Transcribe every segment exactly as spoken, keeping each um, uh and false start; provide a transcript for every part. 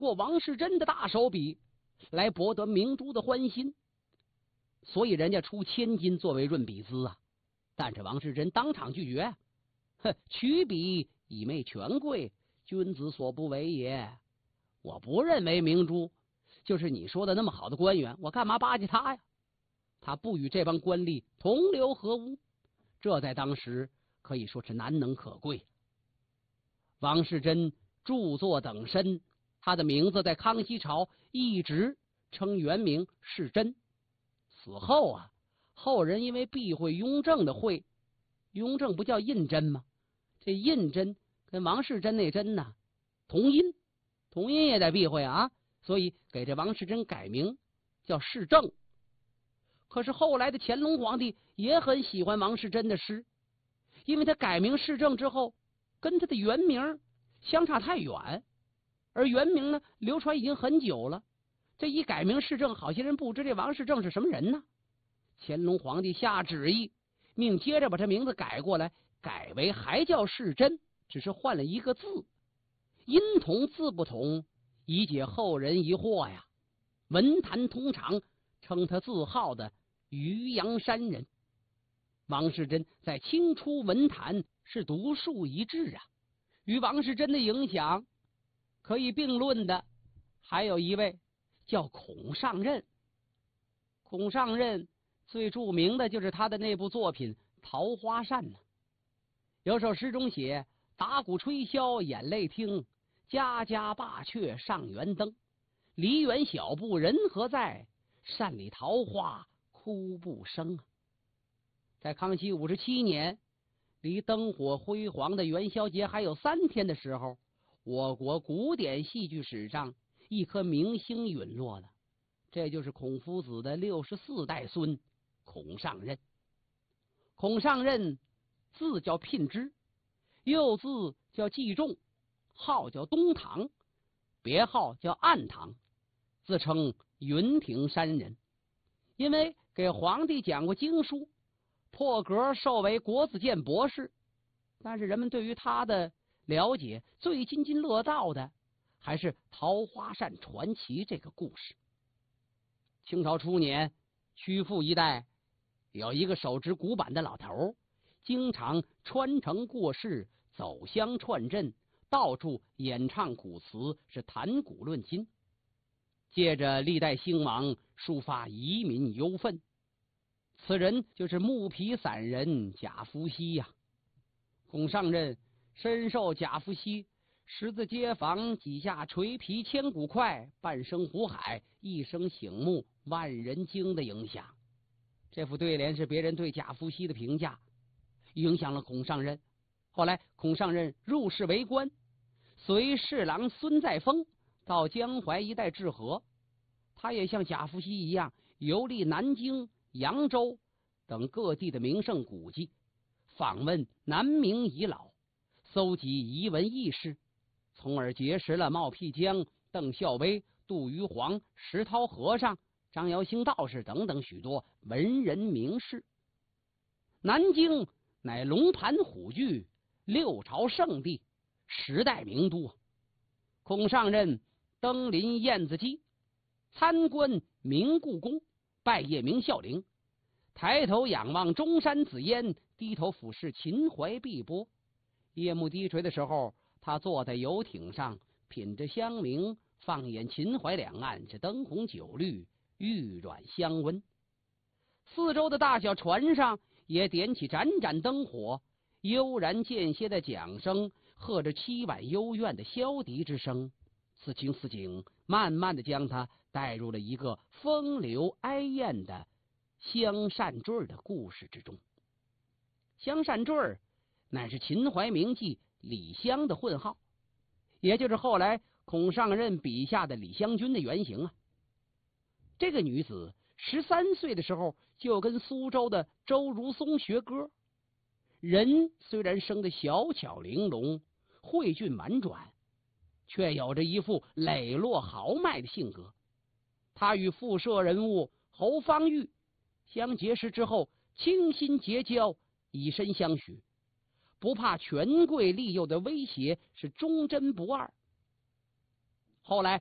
过王世贞的大手笔来博得明珠的欢心，所以人家出千金作为润笔资啊。但是王世贞当场拒绝，哼，取笔以媚权贵，君子所不为也。我不认为明珠就是你说的那么好的官员，我干嘛巴结他呀？他不与这帮官吏同流合污，这在当时可以说是难能可贵。王世贞著作等身，他的名字在康熙朝一直称原名世贞。死后啊，后人因为避讳雍正的讳，雍正不叫胤禛吗？这胤禛跟王世贞那贞呢同音，同音也得避讳啊，所以给这王世贞改名叫世正。可是后来的乾隆皇帝也很喜欢王世贞的诗，因为他改名世正之后跟他的原名相差太远，而原名呢流传已经很久了，这一改名世正，好些人不知这王世正是什么人呢。乾隆皇帝下旨意，命接着把这名字改过来，改为还叫世贞，只是换了一个字，音同字不同，以解后人疑惑呀。文坛通常称他字号的渔阳山人。王世贞在清初文坛是独树一帜啊，与王世贞的影响可以并论的还有一位叫孔尚任。孔尚任最著名的就是他的那部作品《桃花扇》呢。有首诗中写：打鼓吹箫眼泪听，家家罢却上元灯。梨园小步人何在？扇里桃花哭不生。在康熙五十七年，离灯火辉煌的元宵节还有三天的时候，我国古典戏剧史上一颗明星陨落了，这就是孔夫子的六十四代孙孔尚任。孔尚任字叫聘之，又字叫季仲，号叫东堂，别号叫暗堂，自称云亭山人。因为给皇帝讲过经书，破格授为国子监博士，但是人们对于他的了解最津津乐道的还是桃花扇传奇这个故事。清朝初年，曲阜一带有一个手执古板的老头，经常穿城过市，走乡串镇，到处演唱古词，是谈古论今，借着历代兴亡抒发遗民忧愤。此人就是木皮散人贾福熙呀、啊。孔尚任深受贾福熙十字街坊几下捶皮千古快，半生湖海一生醒目万人惊的影响。这副对联是别人对贾福熙的评价，影响了孔尚任。后来孔尚任入仕为官，随侍郎孙再丰到江淮一带治河，他也像贾福熙一样游历南京、扬州等各地的名胜古迹，访问南明遗老，搜集遗文轶事，从而结识了冒辟疆、邓孝威、杜余黄、石涛和尚、张尧兴道士等等许多文人名士。南京乃龙盘虎踞，六朝圣地，时代名都。孔尚任登临燕子矶，参观明故宫，拜谒明孝陵，抬头仰望中山紫烟，低头俯视秦淮碧波。夜幕低垂的时候，他坐在游艇上，品着香茗，放眼秦淮两岸，是灯红酒绿，玉软香温。四周的大小船上也点起盏盏灯火，悠然间歇的桨声和着凄婉幽怨的箫笛之声，此情此景慢慢的将他带入了一个风流哀艳的香扇坠的故事之中。香扇坠乃是秦淮名妓李香的混号，也就是后来孔尚任笔下的李香君的原型啊。这个女子十三岁的时候就跟苏州的周如松学歌，人虽然生得小巧玲珑、慧俊婉转，却有着一副磊落豪迈的性格。她与复社人物侯方域相结识之后，倾心结交，以身相许，不怕权贵利诱的威胁，是忠贞不二。后来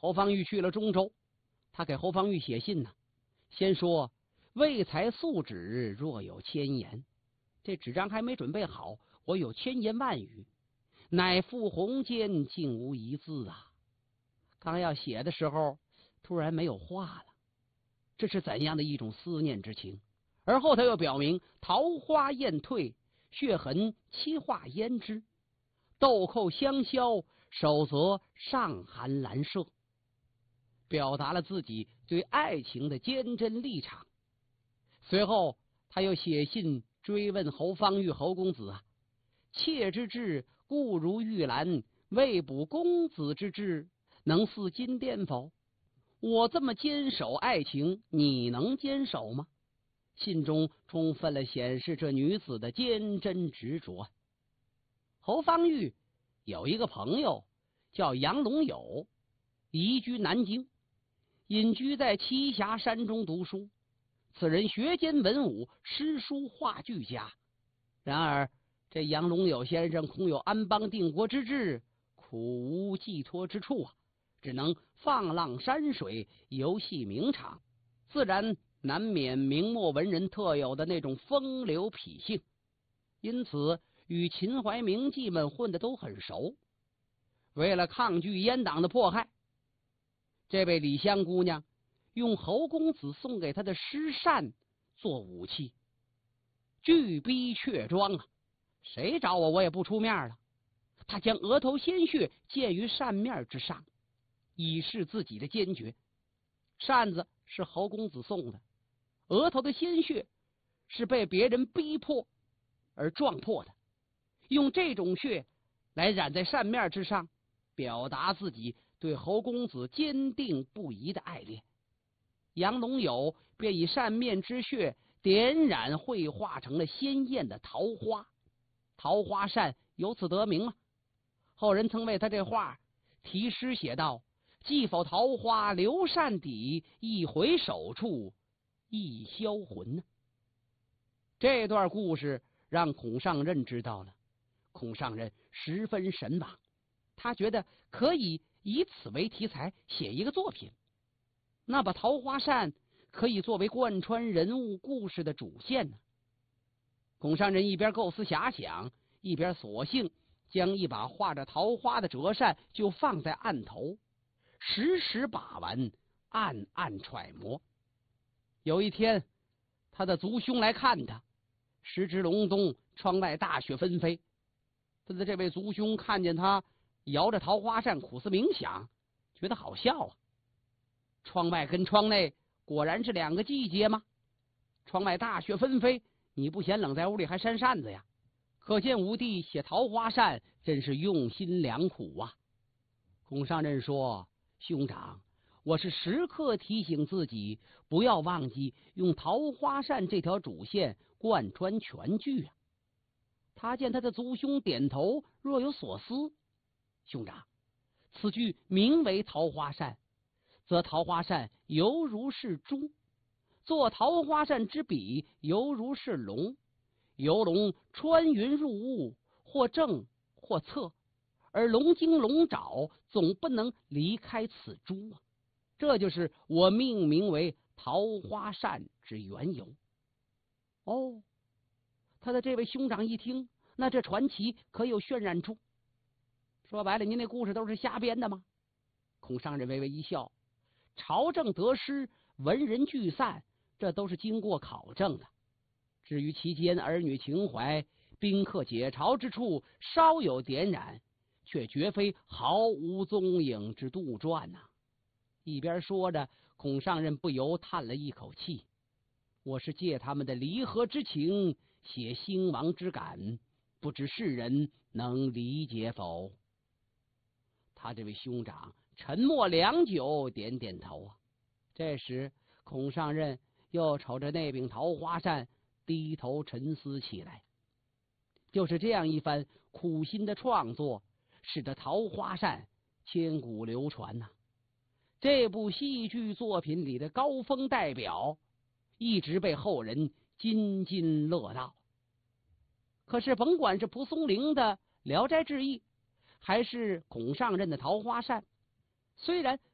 侯方域去了中州，他给侯方域写信呢、啊，先说为才素纸，若有千言。这纸张还没准备好，我有千言万语，乃覆鸿间，竟无一字啊！刚要写的时候，突然没有话了，这是怎样的一种思念之情？而后他又表明桃花艳退，血痕漆画胭脂，豆蔻香消，手则上寒兰麝，表达了自己对爱情的坚贞立场。随后他又写信追问侯方域侯公子啊，妾之志固如玉兰，未卜公子之志能似金殿否？我这么坚守爱情，你能坚守吗？信中充分了显示这女子的坚贞执着。侯方域有一个朋友叫杨龙友，移居南京，隐居在栖霞山中读书。此人学兼文武，诗书话俱佳。然而这杨龙友先生空有安邦定国之志，苦无寄托之处啊，只能放浪山水，游戏名场，自然难免明末文人特有的那种风流痞性，因此与秦淮名妓们混得都很熟。为了抗拒阉党的迫害，这位李香姑娘用侯公子送给她的诗扇做武器，拒逼却庄啊！谁找我，我也不出面了。她将额头鲜血溅于扇面之上，以示自己的坚决。扇子是侯公子送的，额头的鲜血是被别人逼迫而撞破的，用这种血来染在扇面之上，表达自己对侯公子坚定不移的爱恋。杨龙友便以扇面之血点染绘画成了鲜艳的桃花，桃花扇由此得名啊。后人曾为他这画题诗写道：既否桃花流扇底，一回首处一销魂。这段故事让孔尚任知道了，孔尚任十分神往，他觉得可以以此为题材写一个作品，那把桃花扇可以作为贯穿人物故事的主线呢。孔尚任一边构思遐想，一边索性将一把画着桃花的折扇就放在案头，时时把玩，暗暗揣摩。有一天，他的族兄来看他，时值隆冬，窗外大雪纷飞。他的这位族兄看见他摇着桃花扇苦思冥想，觉得好笑啊。窗外跟窗内果然是两个季节吗？窗外大雪纷飞，你不嫌冷，在屋里还扇扇子呀？可见吴帝写桃花扇真是用心良苦啊。孔尚任说：兄长，我是时刻提醒自己，不要忘记用桃花扇这条主线贯穿全剧啊。他见他的族兄点头，若有所思。兄长，此剧名为桃花扇，则桃花扇犹如是猪，做桃花扇之笔犹如是龙，游龙穿云入雾，或正或侧，而龙精龙爪总不能离开此猪啊。这就是我命名为桃花扇之缘由。哦，他的这位兄长一听，那这传奇可有渲染出？说白了，您那故事都是瞎编的吗？孔尚任微微一笑，朝政得失，文人聚散，这都是经过考证的。至于其间儿女情怀、宾客解嘲之处稍有点染，却绝非毫无踪影之杜撰呐、啊。一边说着，孔尚任不由叹了一口气：我是借他们的离合之情写兴亡之感，不知世人能理解否？他这位兄长沉默良久，点点头啊。这时孔尚任又瞅着那柄桃花扇，低头沉思起来。就是这样一番苦心的创作，使得桃花扇千古流传呐、啊。这部戏剧作品里的高峰代表，一直被后人津津乐道。可是甭管是蒲松龄的《聊斋志异》，还是孔尚任的桃花扇，虽然